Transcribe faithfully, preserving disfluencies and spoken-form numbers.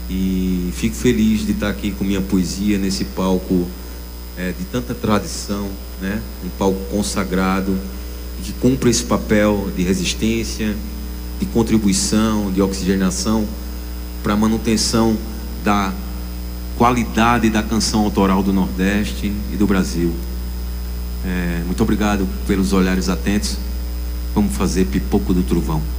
E fico feliz de estar aqui com minha poesia nesse palco é, de tanta tradição, né? Um palco consagrado, que cumpre esse papel de resistência, de contribuição, de oxigenação para a manutenção da qualidade da canção autoral do Nordeste e do Brasil. É, muito obrigado pelos olhares atentos. Vamos fazer Pipoco do Trovão.